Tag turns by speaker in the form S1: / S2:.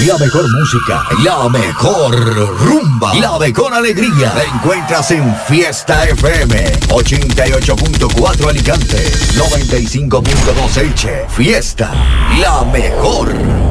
S1: La mejor música, la mejor rumba, la mejor alegría. La encuentras en Fiesta FM 88.4 Alicante, 95.2 Elche. Fiesta, la mejor.